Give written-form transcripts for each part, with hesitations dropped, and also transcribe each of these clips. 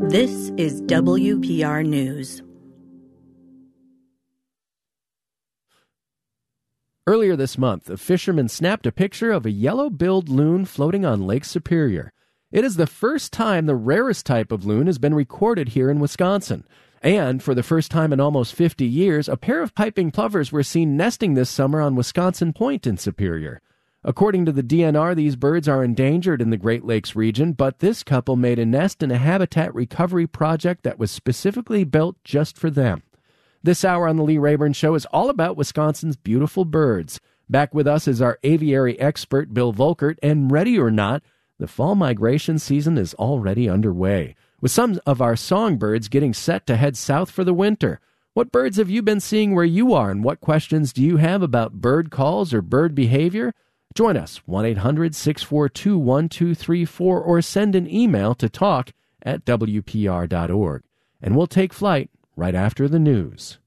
This is WPR News. Earlier this month, a fisherman snapped a picture of a yellow-billed loon floating on Lake Superior. It is the first time the rarest type of loon has been recorded here in Wisconsin. And for the first time in almost 50 years, a pair of piping plovers were seen nesting this summer on Wisconsin Point in Superior. According to the DNR, these birds are endangered in the Great Lakes region, but this couple made a nest in a habitat recovery project that was specifically built just for them. This hour on the Lee Rayburn Show is all about Wisconsin's beautiful birds. Back with us is our aviary expert, Bill Volkert, and ready or not, the fall migration season is already underway, with some of our songbirds getting set to head south for the winter. What birds have you been seeing where you are, and what questions do you have about bird calls or bird behavior? Join us, 1-800-642-1234, or send an email to talk@wpr.org. And we'll take flight right after the news.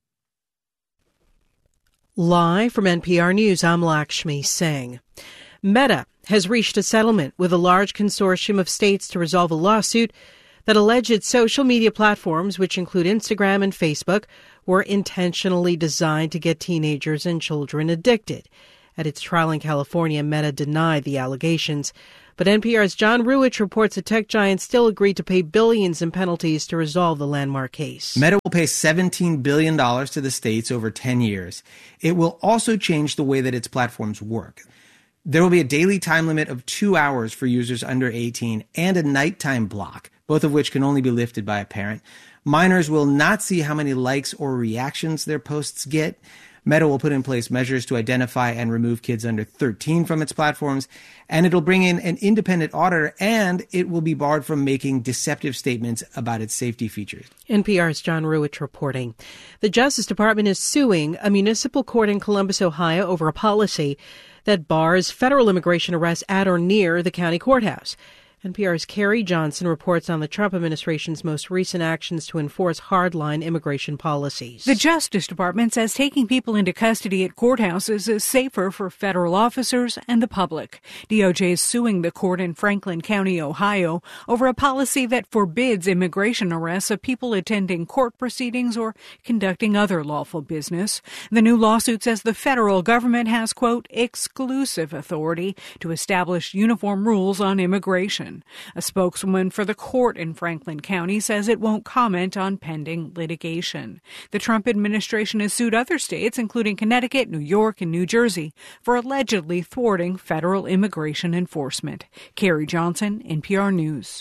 Live from NPR News, I'm Lakshmi Singh. Meta has reached a settlement with a large consortium of states to resolve a lawsuit that alleged social media platforms, which include Instagram and Facebook, were intentionally designed to get teenagers and children addicted. At its trial in California, Meta denied the allegations. But NPR's John Ruwitch reports the tech giant still agreed to pay billions in penalties to resolve the landmark case. Meta will pay $17 billion to the states over 10 years. It will also change the way that its platforms work. There will be a daily time limit of 2 hours for users under 18 and a nighttime block, both of which can only be lifted by a parent. Minors will not see how many likes or reactions their posts get. Meta will put in place measures to identify and remove kids under 13 from its platforms, and it'll bring in an independent auditor, and it will be barred from making deceptive statements about its safety features. NPR's John Ruwitch reporting. The Justice Department is suing a municipal court in Columbus, Ohio, over a policy that bars federal immigration arrests at or near the county courthouse. NPR's Carrie Johnson reports on the Trump administration's most recent actions to enforce hardline immigration policies. The Justice Department says taking people into custody at courthouses is safer for federal officers and the public. DOJ is suing the court in Franklin County, Ohio, over a policy that forbids immigration arrests of people attending court proceedings or conducting other lawful business. The new lawsuit says the federal government has, quote, exclusive authority to establish uniform rules on immigration. A spokeswoman for the court in Franklin County says it won't comment on pending litigation. The Trump administration has sued other states, including Connecticut, New York, and New Jersey, for allegedly thwarting federal immigration enforcement. Carrie Johnson, NPR News.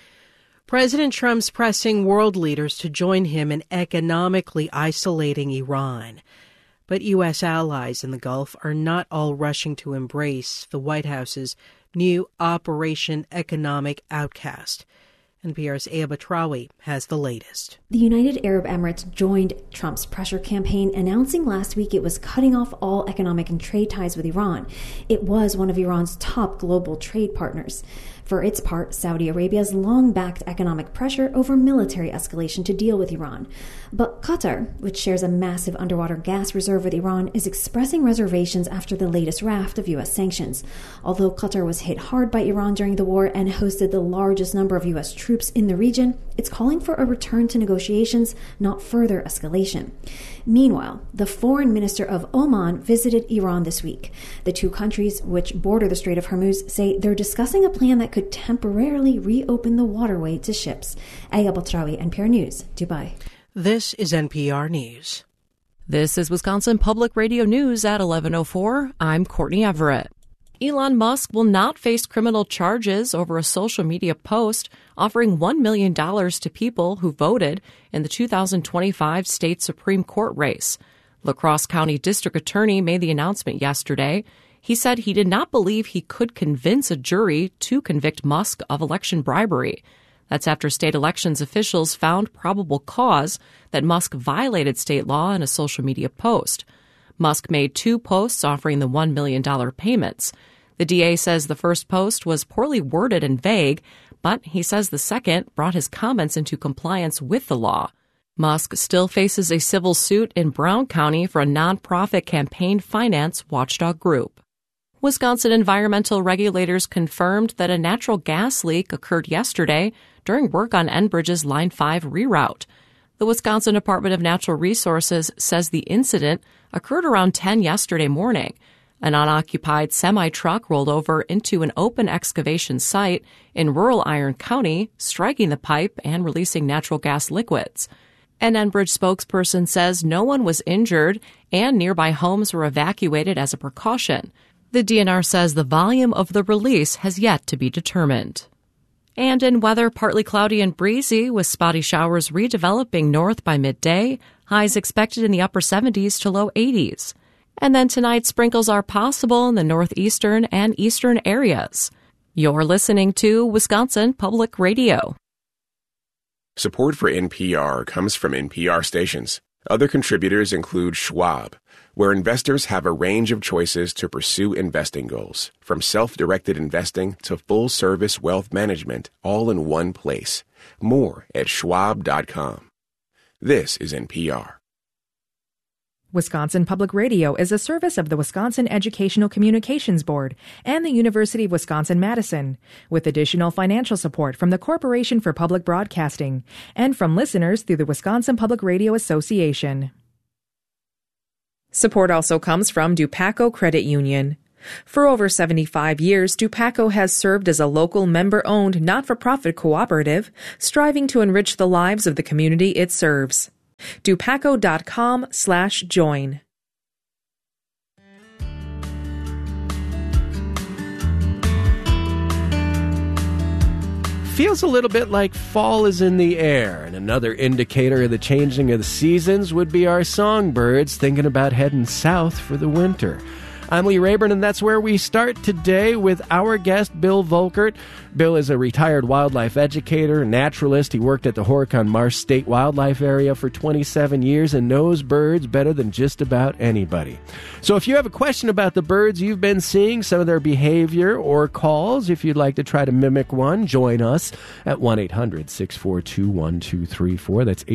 President Trump's pressing world leaders to join him in economically isolating Iran. But U.S. allies in the Gulf are not all rushing to embrace the White House's new Operation Economic Outcast. NPR's Aya Batrawi has the latest. The United Arab Emirates joined Trump's pressure campaign, announcing last week it was cutting off all economic and trade ties with Iran. It was one of Iran's top global trade partners. For its part, Saudi Arabia has long backed economic pressure over military escalation to deal with Iran. But Qatar, which shares a massive underwater gas reserve with Iran, is expressing reservations after the latest raft of U.S. sanctions. Although Qatar was hit hard by Iran during the war and hosted the largest number of U.S. troops in the region, it's calling for a return to negotiations, not further escalation. Meanwhile, the foreign minister of Oman visited Iran this week. The two countries, which border the Strait of Hormuz, say they're discussing a plan that could temporarily reopen the waterway to ships. Aya Batrawi, NPR News, Dubai. This is NPR News. This is Wisconsin Public Radio News at 11:04. I'm Courtney Everett. Elon Musk will not face criminal charges over a social media post offering $1 million to people who voted in the 2025 state Supreme Court race. La Crosse County District Attorney made the announcement yesterday. He said he did not believe he could convince a jury to convict Musk of election bribery. That's after state elections officials found probable cause that Musk violated state law in a social media post. Musk made two posts offering the $1 million payments. The DA says the first post was poorly worded and vague, but he says the second brought his comments into compliance with the law. Musk still faces a civil suit in Brown County for a nonprofit campaign finance watchdog group. Wisconsin environmental regulators confirmed that a natural gas leak occurred yesterday during work on Enbridge's Line 5 reroute. The Wisconsin Department of Natural Resources says the incident occurred around 10 yesterday morning. An unoccupied semi-truck rolled over into an open excavation site in rural Iron County, striking the pipe and releasing natural gas liquids. An Enbridge spokesperson says no one was injured and nearby homes were evacuated as a precaution. The DNR says the volume of the release has yet to be determined. And in weather, partly cloudy and breezy with spotty showers redeveloping north by midday, highs expected in the upper 70s to low 80s. And then tonight, sprinkles are possible in the northeastern and eastern areas. You're listening to Wisconsin Public Radio. Support for NPR comes from NPR stations. Other contributors include Schwab, where investors have a range of choices to pursue investing goals, from self-directed investing to full-service wealth management, all in one place. More at schwab.com. This is NPR. Wisconsin Public Radio is a service of the Wisconsin Educational Communications Board and the University of Wisconsin-Madison, with additional financial support from the Corporation for Public Broadcasting and from listeners through the Wisconsin Public Radio Association. Support also comes from Dupaco Credit Union. For over 75 years, Dupaco has served as a local member-owned, not-for-profit cooperative, striving to enrich the lives of the community it serves. Dupaco.com/join. Feels a little bit like fall is in the air, and another indicator of the changing of the seasons would be our songbirds thinking about heading south for the winter. I'm Lee Rayburn, and that's where we start today with our guest, Bill Volkert. Bill is a retired wildlife educator, naturalist. He worked at the Horicon Marsh State Wildlife Area for 27 years and knows birds better than just about anybody. So if you have a question about the birds you've been seeing, some of their behavior, or calls, if you'd like to try to mimic one, join us at 1-800-642-1234. That's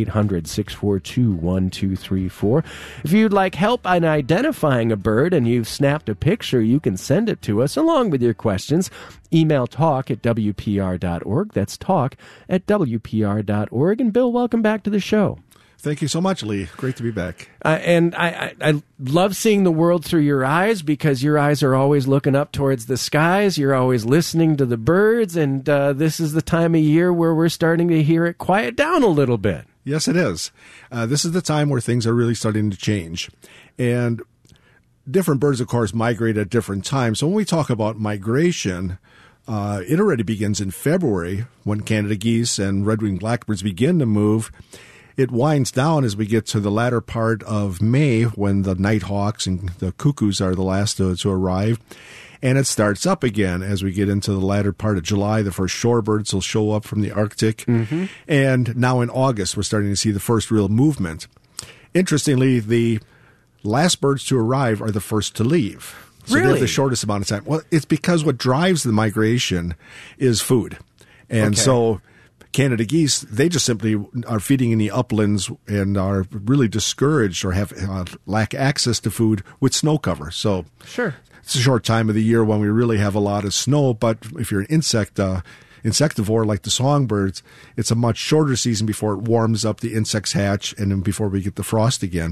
800-642-1234. If you'd like help in identifying a bird and you've snapped a picture, you can send it to us along with your questions. Email talk@wpr.org. That's talk@wpr.org. And Bill, welcome back to the show. Thank you so much, Lee. Great to be back. And I love seeing the world through your eyes, because your eyes are always looking up towards the skies. You're always listening to the birds. And this is the time of year where we're starting to hear it quiet down a little bit. Yes, it is. This is the time where things are really starting to change. And different birds, of course, migrate at different times. So when we talk about migration, it already begins in February when Canada geese and red-winged blackbirds begin to move. It winds down as we get to the latter part of May, when the nighthawks and the cuckoos are the last to arrive. And it starts up again as we get into the latter part of July. The first shorebirds will show up from the Arctic. Mm-hmm. And now in August, we're starting to see the first real movement. Interestingly, the last birds to arrive are the first to leave. So really? They have the shortest amount of time. Well, it's because what drives the migration is food. And so Canada geese, they just simply are feeding in the uplands and are really discouraged or have lack access to food with snow cover. So sure, it's a short time of the year when we really have a lot of snow. But if you're an insectivore like the songbirds, it's a much shorter season before it warms up, the insects hatch, and then before we get the frost again.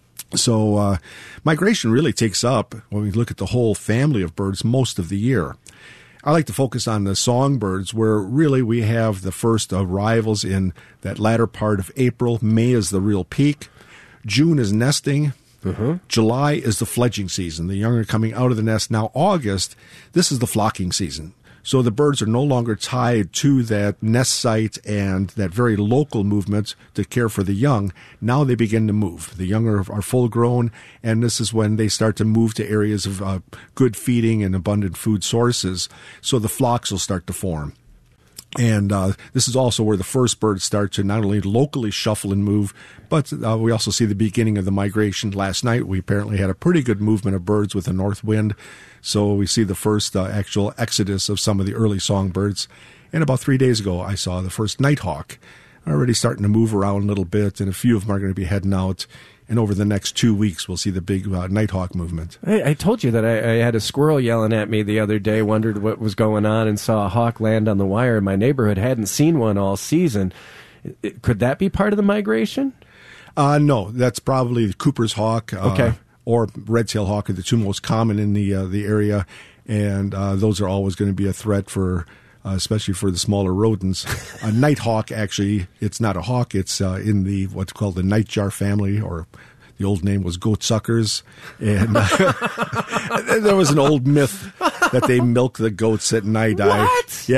So migration really takes up, when we look at the whole family of birds, most of the year. I like to focus on the songbirds, where really we have the first arrivals in that latter part of April. May is the real peak. June is nesting. Mm-hmm. July is the fledging season. The young are coming out of the nest. Now August, this is the flocking season. So the birds are no longer tied to that nest site and that very local movement to care for the young. Now they begin to move. The young are full grown, and this is when they start to move to areas of good feeding and abundant food sources. So the flocks will start to form. And this is also where the first birds start to not only locally shuffle and move, but we also see the beginning of the migration. Last night, we apparently had a pretty good movement of birds with a north wind. So we see the first actual exodus of some of the early songbirds. And about 3 days ago, I saw the first nighthawk already starting to move around a little bit, and a few of them are going to be heading out And over the next 2 weeks, we'll see the big nighthawk movement. I told you that I had a squirrel yelling at me the other day, wondered what was going on, and saw a hawk land on the wire in my neighborhood. Hadn't seen one all season. Could that be part of the migration? No, that's probably the Cooper's hawk or red-tailed hawk are the two most common in the area, and those are always going to be a threat for especially for the smaller rodents. A nighthawk, actually, it's not a hawk. It's in the what's called the nightjar family, or the old name was goatsuckers. And there was an old myth that they milk the goats at night. What?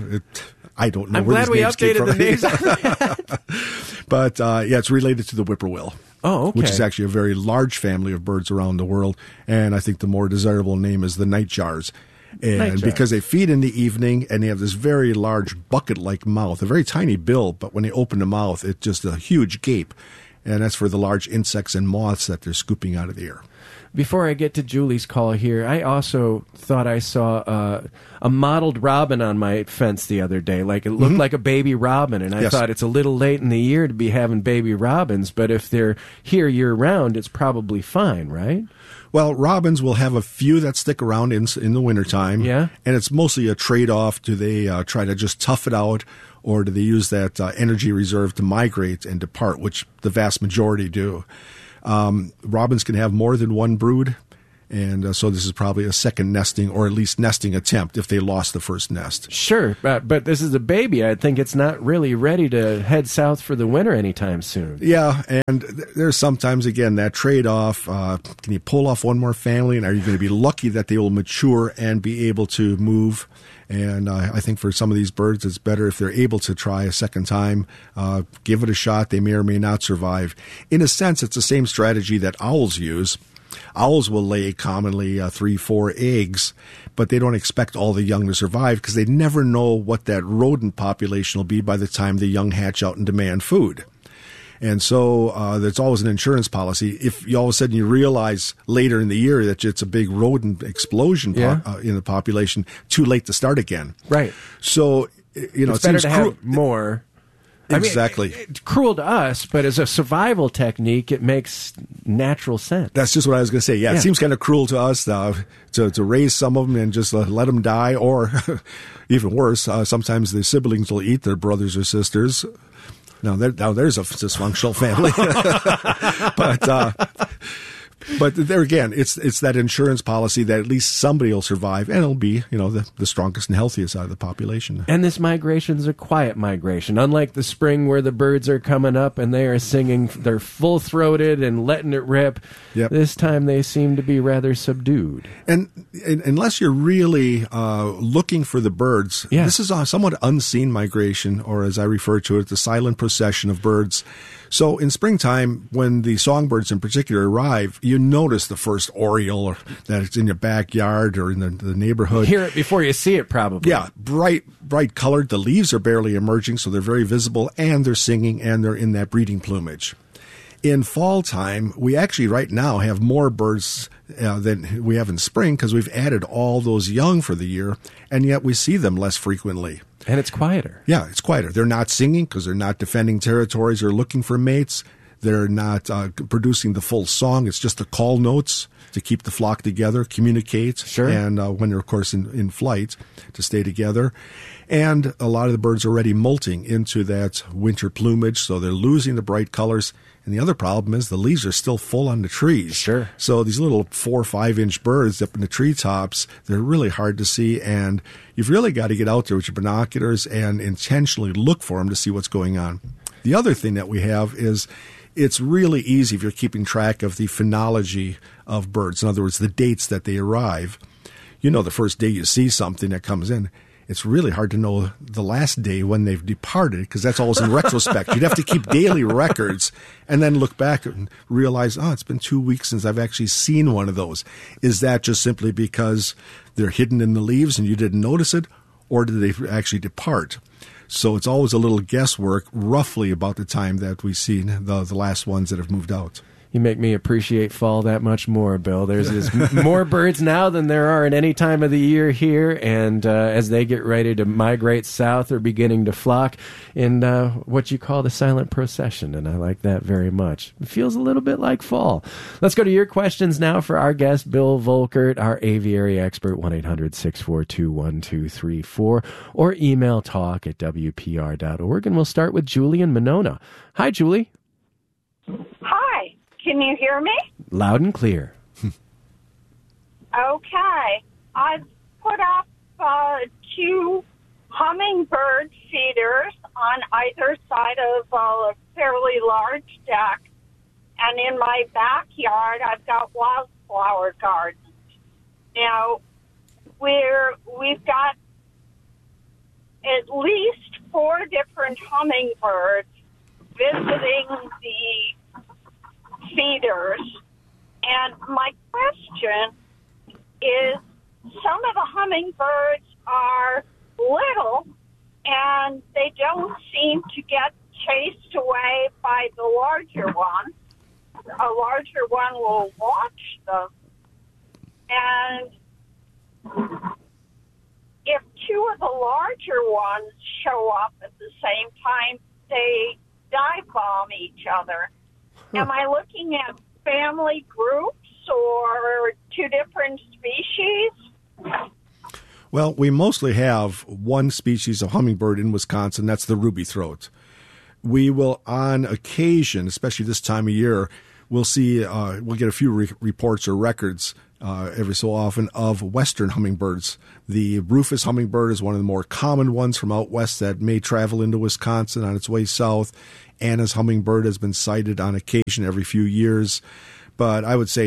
I don't know. I'm glad we updated the names. But it's related to the whippoorwill. Oh, okay. Which is actually a very large family of birds around the world. And I think the more desirable name is the nightjars. And because they feed in the evening and they have this very large bucket-like mouth, a very tiny bill, but when they open the mouth, it's just a huge gape. And that's for the large insects and moths that they're scooping out of the air. Before I get to Julie's call here, I also thought I saw a mottled robin on my fence the other day. Like, it looked like a baby robin, and I thought it's a little late in the year to be having baby robins, but if they're here year-round, it's probably fine, right? Well, robins will have a few that stick around in the wintertime. Yeah. And it's mostly a trade-off. Do they try to just tough it out, or do they use that energy reserve to migrate and depart, which the vast majority do? Robins can have more than one brood, and so this is probably a second nesting, or at least nesting attempt if they lost the first nest. Sure, but this is a baby. I think it's not really ready to head south for the winter anytime soon. Yeah, and there's sometimes, again, that trade-off. Can you pull off one more family, and are you going to be lucky that they will mature and be able to move? And I think for some of these birds, it's better if they're able to try a second time, give it a shot. They may or may not survive. In a sense, it's the same strategy that owls use. Owls will lay commonly 3-4 eggs, but they don't expect all the young to survive because they never know what that rodent population will be by the time the young hatch out and demand food. And so there's always an insurance policy. If you all of a sudden you realize later in the year that it's a big rodent explosion in the population, too late to start again. Right. So, it's better to have more. Exactly. I mean, it's cruel to us, but as a survival technique, it makes natural sense. That's just what I was going to say. Yeah, it seems kind of cruel to us to raise some of them and just let them die, or even worse, sometimes the siblings will eat their brothers or sisters. Now there's a dysfunctional family. But there again, it's that insurance policy that at least somebody will survive, and it'll be, the strongest and healthiest out of the population. And this migration is a quiet migration, unlike the spring where the birds are coming up and they are singing, they're full-throated and letting it rip. Yep. This time they seem to be rather subdued. And unless you're really looking for the birds, this is a somewhat unseen migration, or as I refer to it, the silent procession of birds. So in springtime, when the songbirds in particular arrive, you notice the first oriole, or that it's in your backyard or in the neighborhood. You hear it before you see it, probably. Yeah, bright colored. The leaves are barely emerging, so they're very visible, and they're singing, and they're in that breeding plumage. In fall time, we actually right now have more birds than we have in spring because we've added all those young for the year, and yet we see them less frequently. And it's quieter. Yeah, it's quieter. They're not singing because they're not defending territories or looking for mates. They're not producing the full song. It's just the call notes to keep the flock together, communicate. Sure. And when they're, of course, in flight, to stay together. And a lot of the birds are already molting into that winter plumage, so they're losing the bright colors. And the other problem is the leaves are still full on the trees. Sure. So these little 4 or 5 inch birds up in the treetops, they're really hard to see. And you've really got to get out there with your binoculars and intentionally look for them to see what's going on. The other thing that we have is it's really easy if you're keeping track of the phenology of birds. In other words, the dates that they arrive. The first day you see something that comes in. It's really hard to know the last day when they've departed because that's always in retrospect. You'd have to keep daily records and then look back and realize, it's been 2 weeks since I've actually seen one of those. Is that just simply because they're hidden in the leaves and you didn't notice it, or did they actually depart? So it's always a little guesswork roughly about the time that we've seen the last ones that have moved out. You make me appreciate fall that much more, Bill. There's more birds now than there are at any time of the year here, and as they get ready to migrate south, they're beginning to flock in what you call the silent procession, and I like that very much. It feels a little bit like fall. Let's go to your questions now for our guest, Bill Volkert, our aviary expert, 1-800-642-1234, or email talk@wpr.org, and we'll start with Julie in Monona. Hi, Julie. Hi. Can you hear me? Loud and clear. Okay. I've put up 2 hummingbird feeders on either side of a fairly large deck. And in my backyard, I've got wildflower gardens. Now, we've got at least 4 different hummingbirds visiting the feeders. And my question is, some of the hummingbirds are little and they don't seem to get chased away by the larger one. A larger one will watch them. And if 2 of the larger ones show up at the same time, they dive bomb each other. Am I looking at family groups or 2 different species? Well, we mostly have one species of hummingbird in Wisconsin. That's the ruby throat. We will, on occasion, especially this time of year, we'll see, we'll get a few reports or records every so often of western hummingbirds. The Rufus hummingbird is one of the more common ones from out west that may travel into Wisconsin on its way south. Anna's hummingbird has been sighted on occasion every few years. But I would say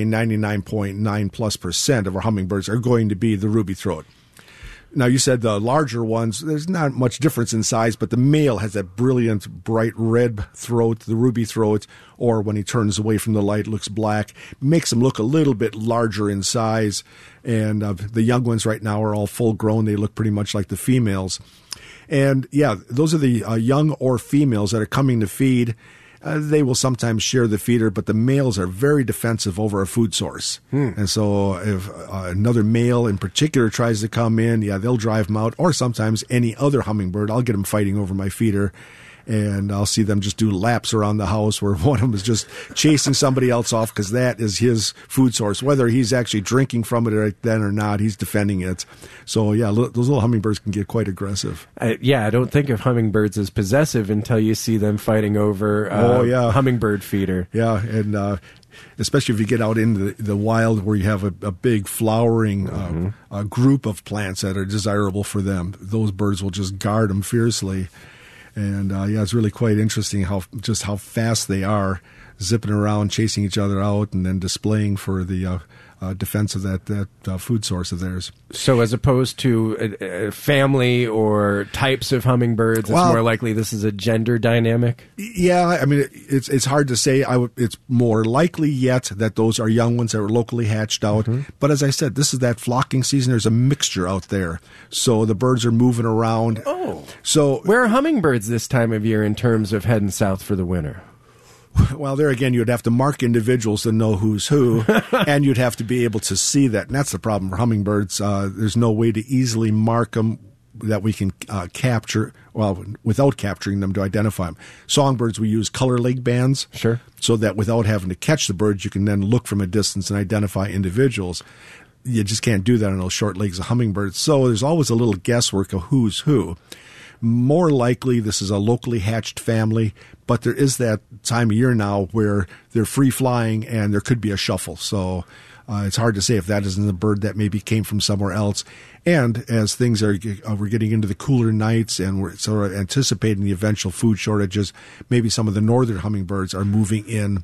99.9+% of our hummingbirds are going to be the ruby throat. Now, you said the larger ones, there's not much difference in size, but the male has that brilliant, bright red throat, the ruby throat, or when he turns away from the light, looks black. Makes him look a little bit larger in size. And the young ones right now are all full grown. They look pretty much like the females. And, yeah, those are the young or females that are coming to feed. They will sometimes share the feeder, but the males are very defensive over a food source. And so if another male in particular tries to come in, they'll drive them out. Or sometimes any other hummingbird, I'll get them fighting over my feeder. And I'll see them just do laps around the house where one of them is just chasing somebody else off because that is his food source. Whether he's actually drinking from it right then or not, he's defending it. So, yeah, those little hummingbirds can get quite aggressive. I don't think of hummingbirds as possessive until you see them fighting over hummingbird feeder. Yeah, and especially if you get out into the wild where you have a big flowering group of plants that are desirable for them. Those birds will just guard them fiercely. And, it's really quite interesting how fast they are, zipping around, chasing each other out, and then displaying for the defense of that food source of theirs. So as opposed to family or types of hummingbirds, it's more likely this is a gender dynamic? Yeah, I mean, it's hard to say. It's more likely yet that those are young ones that are locally hatched out. Mm-hmm. But as I said, this is that flocking season. There's a mixture out there. So the birds are moving around. Oh. So where are hummingbirds this time of year in terms of heading south for the winter? Well, there again, you'd have to mark individuals to know who's who, and you'd have to be able to see that. And that's the problem for hummingbirds. There's no way to easily mark them that we can capture, without capturing them to identify them. Songbirds, we use color link bands. Sure. So that without having to catch the birds, you can then look from a distance and identify individuals. You just can't do that on those short legs of hummingbirds. So there's always a little guesswork of who's who. More likely, this is a locally hatched family, but there is that time of year now where they're free flying and there could be a shuffle. So it's hard to say if that isn't a bird that maybe came from somewhere else. And as things are, we're getting into the cooler nights and we're sort of anticipating the eventual food shortages, maybe some of the northern hummingbirds are moving in.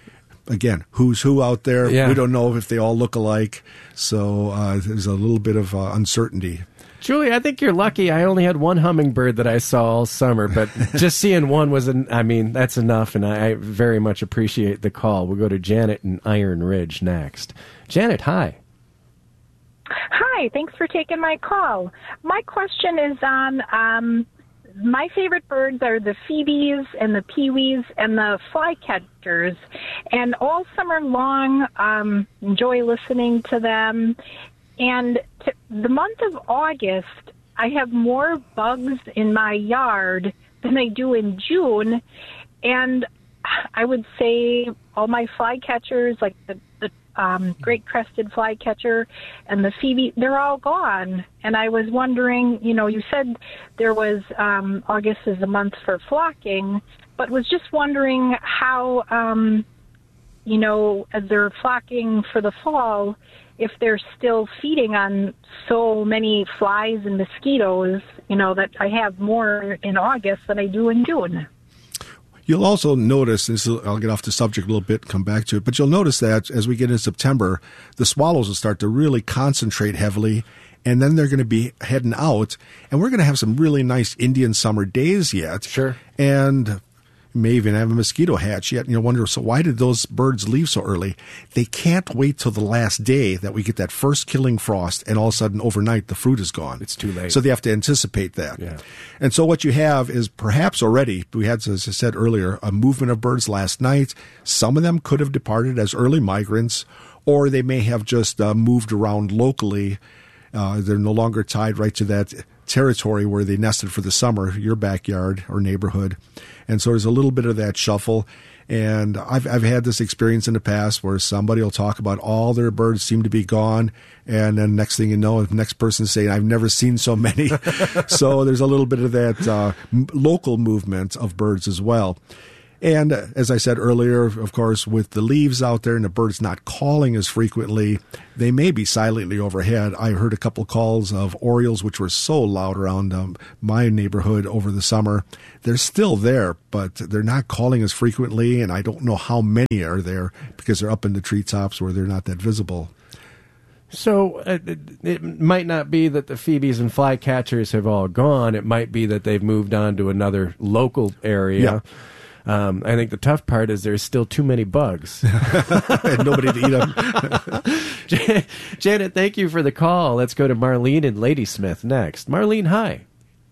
Again, who's who out there? Yeah. We don't know if they all look alike. So there's a little bit of uncertainty. Julie, I think you're lucky. I only had one hummingbird that I saw all summer, but just seeing one that's enough, and I very much appreciate the call. We'll go to Janet in Iron Ridge next. Janet, hi. Hi, thanks for taking my call. My question is on my favorite birds are the phoebes and the peewees and the flycatchers. And all summer long, enjoy listening to them. And the month of August, I have more bugs in my yard than I do in June. And I would say all my flycatchers, like the great crested flycatcher and the phoebe, they're all gone. And I was wondering, you said there was August is the month for flocking, but was just wondering how, as they're flocking for the fall, if they're still feeding on so many flies and mosquitoes, that I have more in August than I do in June. You'll also notice, I'll get off the subject a little bit and come back to it, but you'll notice that as we get into September, the swallows will start to really concentrate heavily, and then they're going to be heading out, and we're going to have some really nice Indian summer days yet. Sure. And you may even have a mosquito hatch yet, and you'll wonder, so why did those birds leave so early? They can't wait till the last day that we get that first killing frost, and all of a sudden overnight the fruit is gone. It's too late. So they have to anticipate that. Yeah. And so what you have is perhaps already, we had, as I said earlier, a movement of birds last night. Some of them could have departed as early migrants, or they may have just moved around locally. They're no longer tied right to that territory where they nested for the summer, your backyard or neighborhood. And so there's a little bit of that shuffle. And I've had this experience in the past where somebody will talk about all their birds seem to be gone. And then next thing you know, the next person's saying, I've never seen so many. So there's a little bit of that local movement of birds as well. And as I said earlier, of course, with the leaves out there and the birds not calling as frequently, they may be silently overhead. I heard a couple calls of orioles, which were so loud around my neighborhood over the summer. They're still there, but they're not calling as frequently, and I don't know how many are there because they're up in the treetops where they're not that visible. So it might not be that the phoebes and flycatchers have all gone. It might be that they've moved on to another local area. Yeah. I think the tough part is there's still too many bugs. And nobody to eat them. Janet, thank you for the call. Let's go to Marlene in Ladysmith next. Marlene, hi.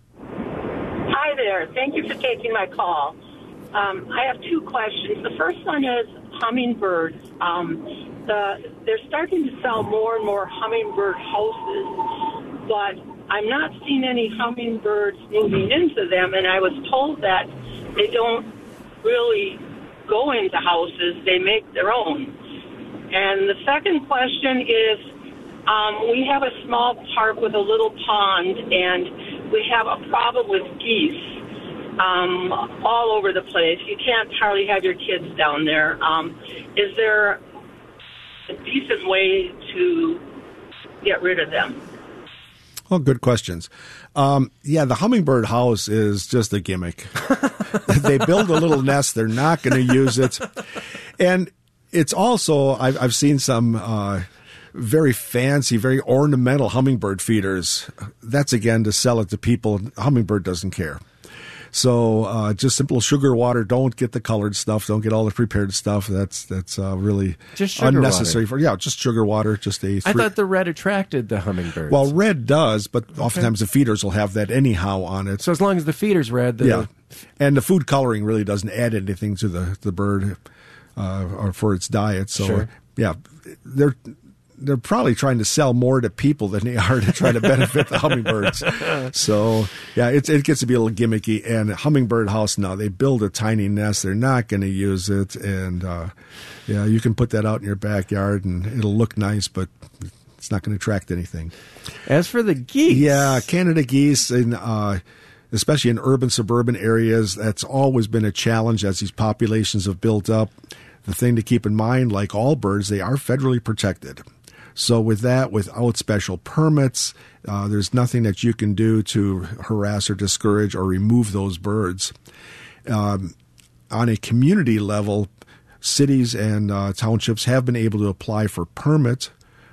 Hi there. Thank you for taking my call. I have two questions. The first one is hummingbirds. They're starting to sell more and more hummingbird houses, but I'm not seeing any hummingbirds moving into them, and I was told that they don't really go into houses, they make their own. And the second question is, we have a small park with a little pond, and we have a problem with geese all over the place. You can't hardly have your kids down there. Is there a decent way to get rid of them? Well, good questions. The hummingbird house is just a gimmick. They build a little nest. They're not going to use it. And it's also, I've seen some very fancy, very ornamental hummingbird feeders. That's, again, to sell it to people. Hummingbird doesn't care. So just simple sugar water. Don't get the colored stuff. Don't get all the prepared stuff. That's really just unnecessary. Water. Just sugar water. I thought the red attracted the hummingbirds. Well, red does, but oftentimes the feeders will have that anyhow on it. So as long as the feeder's red. And the food coloring really doesn't add anything to the bird or for its diet. So, sure. They're probably trying to sell more to people than they are to try to benefit the hummingbirds. So, it gets to be a little gimmicky. And hummingbird house, now they build a tiny nest. They're not going to use it. And, you can put that out in your backyard and it'll look nice, but it's not going to attract anything. As for the geese. Yeah, Canada geese, especially in urban, suburban areas, that's always been a challenge as these populations have built up. The thing to keep in mind, like all birds, they are federally protected. So with that, without special permits, there's nothing that you can do to harass or discourage or remove those birds. On a community level, cities and townships have been able to apply for permits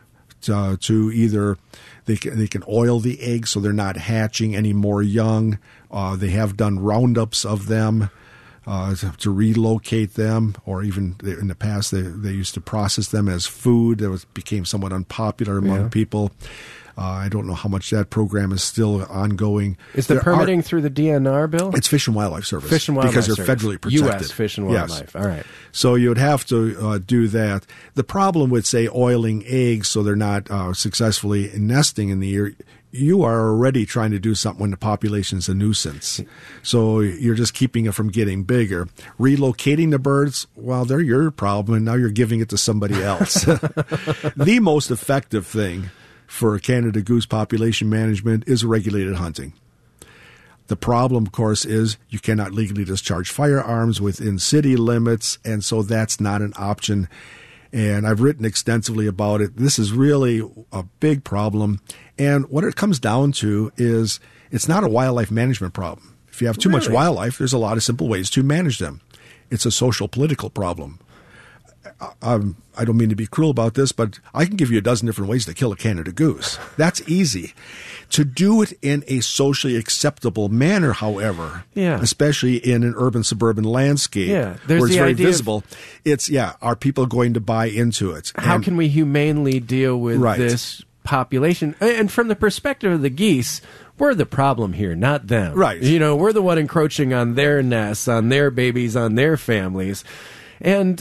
to either they can oil the eggs so they're not hatching any more young. They have done roundups of them. To relocate them, or even in the past they used to process them as food. That became somewhat unpopular among people. I don't know how much that program is still ongoing. Is the permitting through the DNR, Bill? It's Fish and Wildlife Service. Fish and Wildlife because they're Service. federally protected. U.S. Fish and Wildlife. Yes. All right. So you would have to do that. The problem with, say, oiling eggs so they're not successfully nesting in the year, you are already trying to do something when the population's a nuisance. So you're just keeping it from getting bigger. Relocating the birds, well, they're your problem, and now you're giving it to somebody else. The most effective thing for Canada goose population management is regulated hunting. The problem, of course, is you cannot legally discharge firearms within city limits, and so that's not an option. And I've written extensively about it. This is really a big problem. And what it comes down to is it's not a wildlife management problem. If you have too much wildlife, there's a lot of simple ways to manage them. It's a social political problem. I don't mean to be cruel about this, but I can give you a dozen different ways to kill a Canada goose. That's easy. To do it in a socially acceptable manner, however, especially in an urban-suburban landscape where it's very visible, are people going to buy into it? How can we humanely deal with this population? And from the perspective of the geese, we're the problem here, not them. Right. We're the one encroaching on their nests, on their babies, on their families. And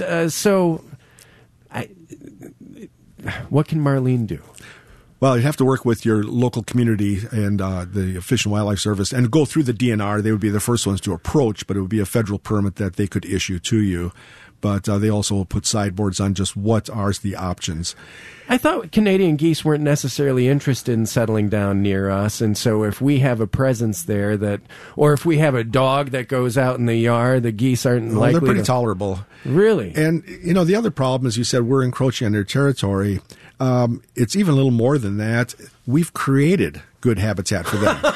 what can Marlene do? Well, you have to work with your local community and the Fish and Wildlife Service and go through the DNR. They would be the first ones to approach, but it would be a federal permit that they could issue to you. But they also will put sideboards on just what are the options. I thought Canadian geese weren't necessarily interested in settling down near us, and so if we have a presence there or if we have a dog that goes out in the yard, the geese aren't likely. They're pretty tolerable. Really? And, the other problem, as you said, we're encroaching on their territory. It's even a little more than that. We've created good habitat for them.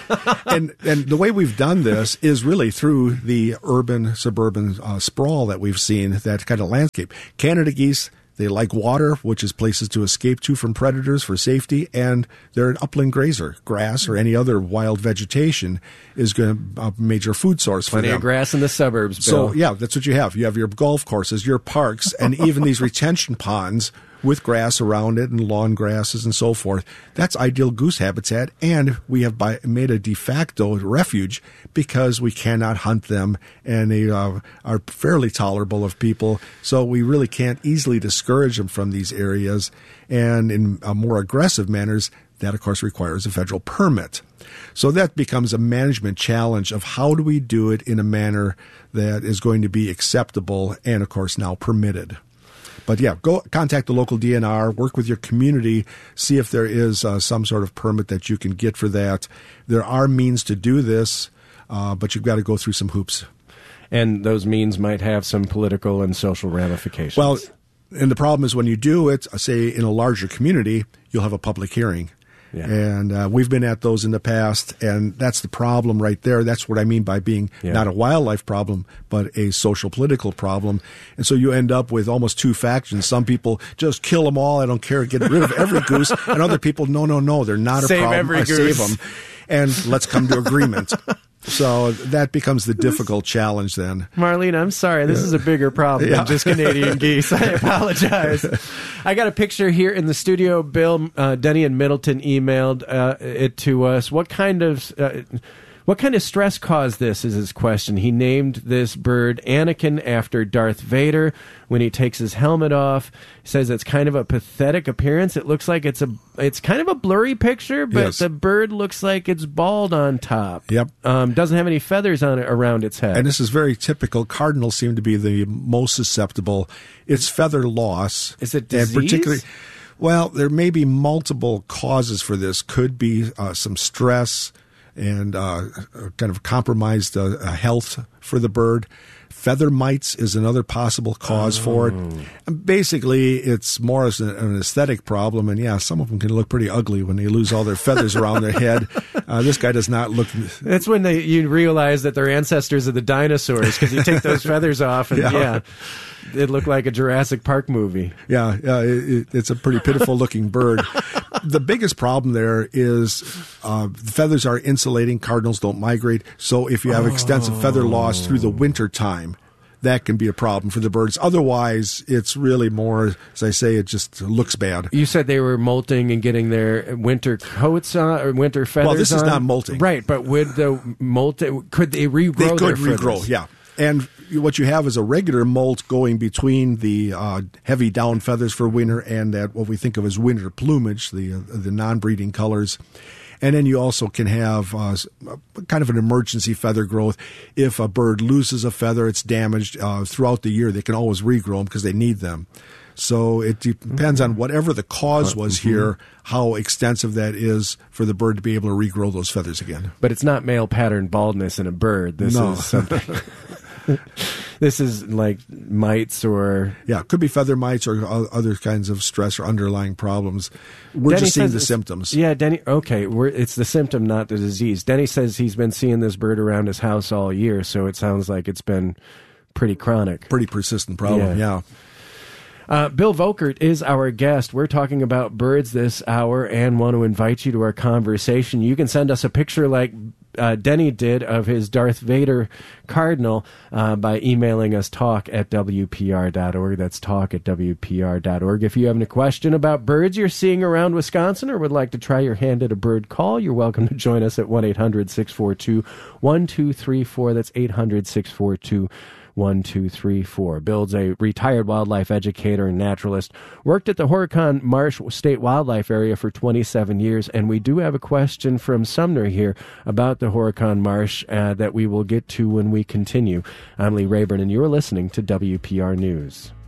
and the way we've done this is really through the urban-suburban sprawl that we've seen, that kind of landscape. Canada geese, they like water, which is places to escape to from predators for safety, and they're an upland grazer. Grass or any other wild vegetation is going to be a major food source for them. Plenty of grass in the suburbs, Bill. So, that's what you have. You have your golf courses, your parks, and even these retention ponds with grass around it and lawn grasses and so forth. That's ideal goose habitat, and we have made a de facto refuge because we cannot hunt them, and they are fairly tolerable of people, so we really can't easily discourage them from these areas. And in more aggressive manners, that, of course, requires a federal permit. So that becomes a management challenge of how do we do it in a manner that is going to be acceptable and, of course, now permitted. But go contact the local DNR, work with your community, see if there is some sort of permit that you can get for that. There are means to do this, but you've got to go through some hoops. And those means might have some political and social ramifications. Well, and the problem is when you do it, say in a larger community, you'll have a public hearing. Yeah. And we've been at those in the past, and that's the problem right there. That's what I mean by being not a wildlife problem, but a social political problem. And so you end up with almost two factions. Some people just kill them all. I don't care. Get rid of every goose. And other people, no, they're not a problem. Every goose. Save them. And let's come to agreement. So that becomes the difficult challenge then. Marlene, I'm sorry. This is a bigger problem than just Canadian geese. I apologize. I got a picture here in the studio. Bill, Denny in Middleton emailed it to us. What kind of stress caused this is his question. He named this bird Anakin after Darth Vader. When he takes his helmet off, he says it's kind of a pathetic appearance. It looks like it's kind of a blurry picture, but the bird looks like it's bald on top. Yep. Doesn't have any feathers on it around its head. And this is very typical. Cardinals seem to be the most susceptible. It's feather loss. Is it disease? And particularly, well, there may be multiple causes for this. Could be some stress and kind of compromised health for the bird. Feather mites is another possible cause for it. And basically, it's more as an aesthetic problem. And some of them can look pretty ugly when they lose all their feathers around their head. This guy does not look. That's when you realize that they're ancestors of the dinosaurs, because you take those feathers off and it looked like a Jurassic Park movie. It's a pretty pitiful looking bird. The biggest problem there is the feathers are insulating. Cardinals don't migrate. So if you have extensive feather loss through the winter time, that can be a problem for the birds. Otherwise, it's really more, as I say, it just looks bad. You said they were molting and getting their winter coats on, or winter feathers on? Well, this is not molting. Right, but with the molt, could they regrow They could their regrow, feathers? yeah. And what you have is a regular molt going between the heavy down feathers for winter and that what we think of as winter plumage, the non-breeding colors. And then you also can have kind of an emergency feather growth. If a bird loses a feather, it's damaged throughout the year. They can always regrow them because they need them. So it depends on whatever the cause was here, how extensive that is for the bird to be able to regrow those feathers again. But it's not male pattern baldness in a bird. This is something. This is like mites or... Yeah, it could be feather mites or other kinds of stress or underlying problems. We're Denny just seeing says the symptoms. Yeah, Denny, okay, it's the symptom, not the disease. Denny says he's been seeing this bird around his house all year, so it sounds like it's been pretty chronic. Pretty persistent problem, yeah. Bill Vokert is our guest. We're talking about birds this hour and want to invite you to our conversation. You can send us a picture like Denny did of his Darth Vader cardinal by emailing us talk@wpr.org. That's talk@wpr.org. If you have any question about birds you're seeing around Wisconsin or would like to try your hand at a bird call, you're welcome to join us at 1-800-642-1234. That's 800-642-1234. Bill's a retired wildlife educator and naturalist, worked at the Horicon Marsh State Wildlife Area for 27 years, and we do have a question from Sumner here about the Horicon Marsh that we will get to when we continue. I'm Lee Rayburn, and you're listening to WPR News.